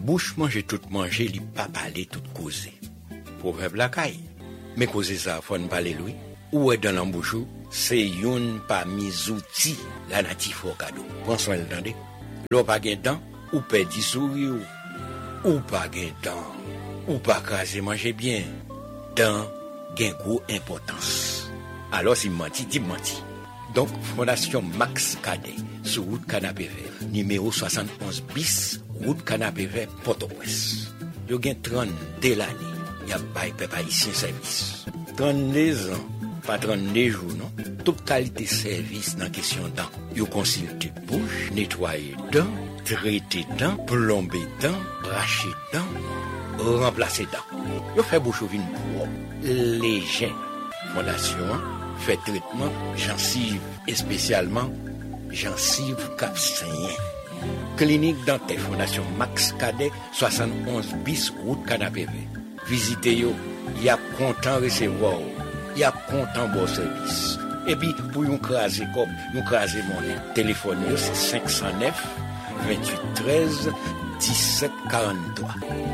bouche manger tout manger, li pas parler tout causer. Proverbe la caille. Mais causer ça, faut ne parler lui. Ou est dans l'embouchou, c'est yon parmi outils la natif au cadeau. Prends soin l'entendez. L'on pas gain temps, ou perdit sourire, ou pas gain temps, ou pas craser manger bien. Temps gain gros importance. Alors si menti, dit menti. Donc, Fondation Max Cadet, sur route Canapé Vert, numéro 71 bis, route Canapé Vert, Port-au-Prince. Yo gen 32 l'année, y a bail peuple haïtien service. 32 ans, pas 32 jours, non? Toute qualité service dans question dents. Yo consulte bouche, nettoyer dents, traiter dents, plomber dents, bracher dents, remplacer dents. Yo fait bouche vin propre, léger. Fondation fait traitement gencive et spécialement gencive capsaïen. Clinique dentaire Fondation Max Cadet 71 bis route Canapé Vert. Visitez yo, y a content recevoir, y a content bon service. Et puis pour yon craser comme yon craser monnaie, téléphone yo c'est 509 28 13 17 43.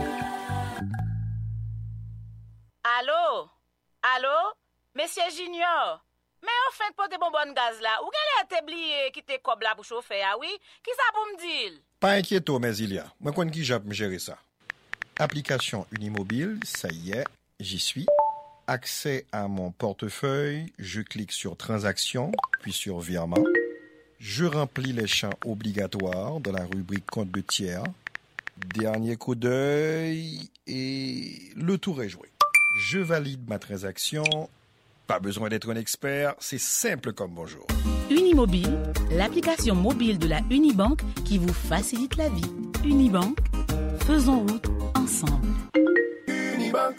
Allô? Monsieur Junior, mais en fin de pote bonbonne gaz là, ou quel est oublié qui te cob là pour chauffer, ah oui? Qui ça pour me dire? Pas inquiéto, mais il y a. Moi, quand qui j'ai gérer ça. Application Unimobile, ça y est, j'y suis. Accès à mon portefeuille, je clique sur Transactions, puis sur Virement. Je remplis les champs obligatoires dans la rubrique Compte de tiers. Dernier coup d'œil et le tour est joué. Je valide ma transaction. Pas besoin d'être un expert, c'est simple comme bonjour. Unimobile, l'application mobile de la Unibank qui vous facilite la vie. Unibank, faisons route ensemble. Unibank.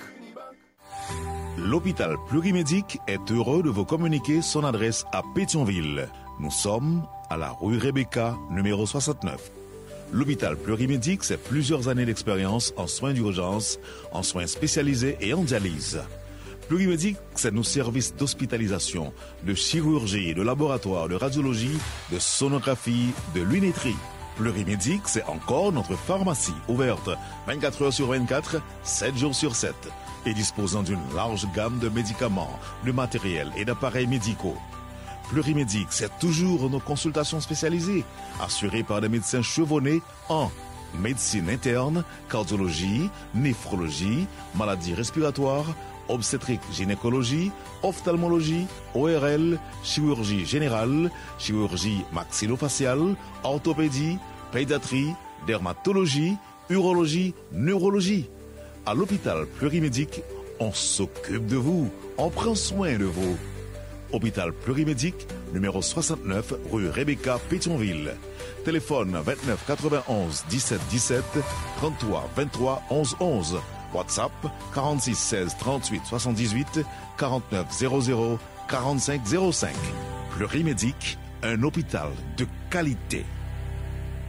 L'hôpital Plurimédic est heureux de vous communiquer son adresse à Pétionville. Nous sommes à la rue Rebecca, numéro 69. L'hôpital Plurimédic, c'est plusieurs années d'expérience en soins d'urgence, en soins spécialisés et en dialyse. Plurimédic, c'est nos services d'hospitalisation, de chirurgie, de laboratoire, de radiologie, de sonographie, de lunetterie. Plurimédic, c'est encore notre pharmacie ouverte 24 heures sur 24, 7 jours sur 7 et disposant d'une large gamme de médicaments, de matériel et d'appareils médicaux. Plurimédic, c'est toujours nos consultations spécialisées, assurées par des médecins chevronnés en médecine interne, cardiologie, néphrologie, maladies respiratoires, obstétrique, gynécologie, ophtalmologie, ORL, chirurgie générale, chirurgie maxillofaciale, orthopédie, pédiatrie, dermatologie, urologie, neurologie. À l'hôpital Plurimédic, on s'occupe de vous, on prend soin de vous. Hôpital Plurimédic, numéro 69, rue Rebecca, Pétionville. Téléphone 29 91 17 17, 33 23 11 11. WhatsApp 46 16 38 78 49 00 45 05. Plurimédic, un hôpital de qualité.